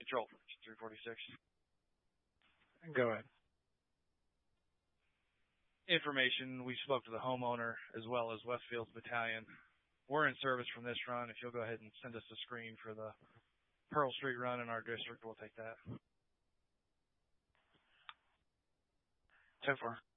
Control 346. Go ahead. Information, we spoke to the homeowner as well as Westfield's battalion. We're in service from this run. If you'll go ahead and send us a screen for the Pearl Street run in our district, we'll take that. 10-4.